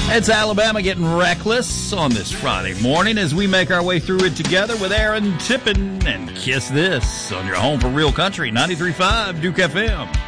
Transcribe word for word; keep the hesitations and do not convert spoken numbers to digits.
It's Alabama getting reckless on this Friday morning as we make our way through it together with Aaron Tippin and Kiss This on your home for real country, ninety-three point five Duke F M.